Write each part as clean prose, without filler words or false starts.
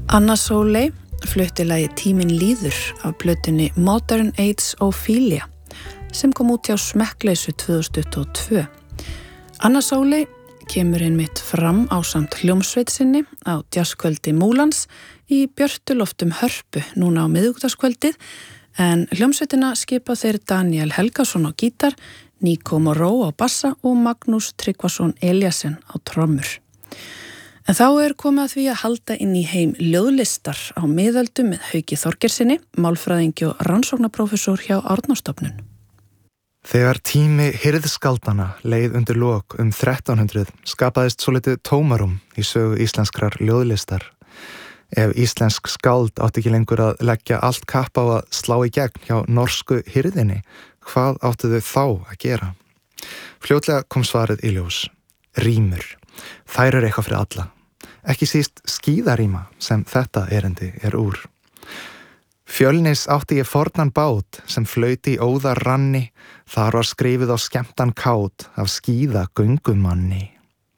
Anna Sóley flutti lagið Tíminn líður af plötunni Modern Age Ophelia sem kom út hjá Smekkleysu 2022. Anna Sóley kemur einmitt fram ásamt hljómsveit sinni á jazzkvöldi Múlans í björtuloftum Hörpu núna á miðvikudagskvöldið en hljómsveitina skipa þeir Daniel Helgason á gítar, Nico Moró á bassa og Magnús Tryggvason Eliasen á trommur. En þá komið að því að halda inn í heim ljóðlistar á miðöldum með Hauki Þorgersinni, málfræðingi og rannsóknaprófessor hjá Árnastofnun. Þegar tími hirðskaldana leið undir lok 1300 skapaðist svolítið tómarum í sögu íslenskrar ljóðlistar. Ef íslensk skáld átti ekki lengur að leggja allt kapp á að slá í gegn hjá norsku hirðinni, hvað áttu þau þá að gera? Fljótlega kom svarið í ljós. Rímur. Þær eitthvað fyrir alla. Ekki síst skíðaríma sem þetta erindi úr. Fjölnis átti ég fornan bát sem flauti í óðar ranni, þar var skrifið á skemmtan kát af skíða göngumanni.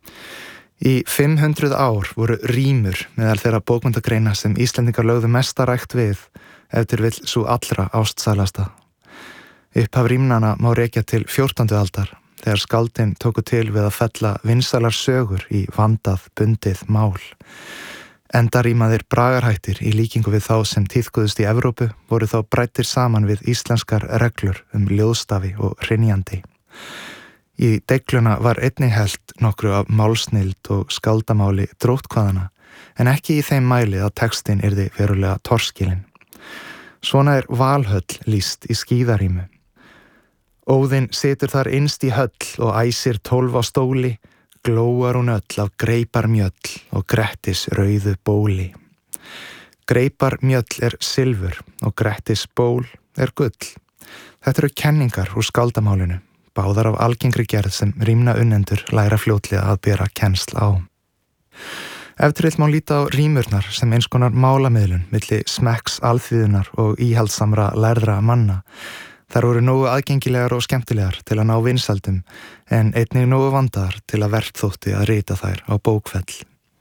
Í 500 ár voru rímur meðal þeirra bókmenntagreina sem Íslendingar lögðu mesta rækt við, ef til vill sú allra ástsælasta. Upphaf rímnanna má rekja til 14. aldar, þegar skáldin tóku til við að fella vinsælar sögur í vandað, bundið mál. Endarímaðir bragarhættir í líkingu við þá sem tíðkuðust í Evrópu voru þá brættir saman við íslenskar reglur ljóðstafi og hrynjandi. Í deigluna var einnig hellt nokkru af málsnild og skáldamáli dróttkvaðana, en ekki í þeim mæli að textin yrði verulega torskilinn. Svona Valhöll lýst í skíðarímu. Óðinn situr þar innst í höll og æsir 12 á stóli, glóar hún öll af greiparmjöll og Grettis rauðu bóli. Greiparmjöll silfur og Grettis ból gull. Þetta eru kenningar úr skáldamálinu, báðar af algengri gerð sem rímna unnendur læra fljótlega að bera kennsl á. Ef til vill má líta á rímurnar sem eins konar málamiðlun milli smekks alþýðunar og íhaldsamra lærðra manna. Þær voru nógu aðgengilegar og skemmtilegar til að ná vinsældum, en einnig nógu vandaðar til að vert þótti að rita þær á bókfell.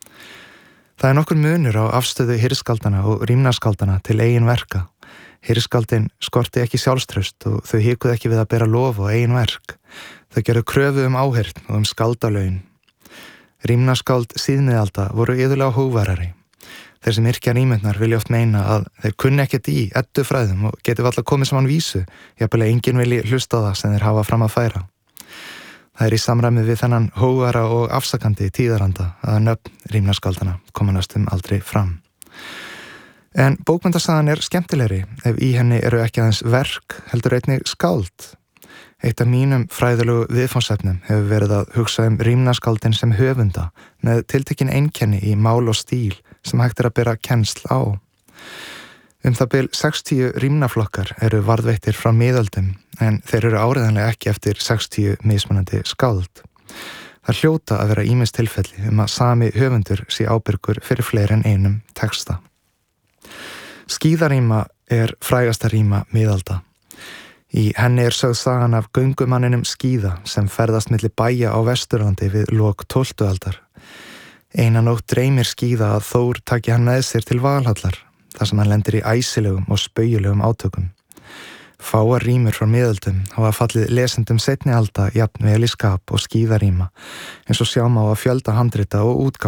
Það nokkur munur á afstöðu hirðskaldana og rímnaskaldana til eigin verka. Hirðskaldin skorti ekki sjálfstraust og þau hikuðu ekki við að bera lof á eigin verk. Þau gerðu kröfu áheyrn og skaldalaun. Rímnaskáld síðmiðalda voru iðulega hógværari. Þeir sem yrkja rímurnar vilja oft meina að þeir kunni ekkert í eddufræðum og geti varla komið saman vísu, jafnvel enginn vilji hlusta á það sem þeir hafa fram að færa. Það í samræmi við þennan hógværa og afsakandi tíðaranda að nöfn rímnaskaldana koma næstum aldrei fram. En bókmenntasagan skemmtilegri ef í henni eru ekki aðeins verk, heldur einnig skáld. Eitt af mínum fræðilegu viðfangsefnum hefur verið að hugsa rímnaskáldin sem höfunda með tiltekin einkenni í mál og stíl sem hægt að bera kennsl á. Það bil 60 rímnaflokkar eru varðveittir frá miðöldum en þeir eru áreiðanlega ekki eftir 60 mismunandi skáld. Það hljóta að vera ýmis tilfelli að sami höfundur sé ábyrgur fyrir fleiri en einum texta. Skíðaríma frægasta ríma miðalda. Í henni sögð sagan af göngumanninum Skíða sem ferðast milli bæja á Vesturlandi við lok 12. aldar. Eina nótt dreymir Skíða að Þór taki hann með sér til Valhallar, þar sem hann lendir í æsilegum og spaugilegum átökum. Fáar rímur frá miðöldum hafa fallið lesendum seinni alda jafn vel í skap og skíðaríma, eins og sjá má að fjölda handrita og útgáfa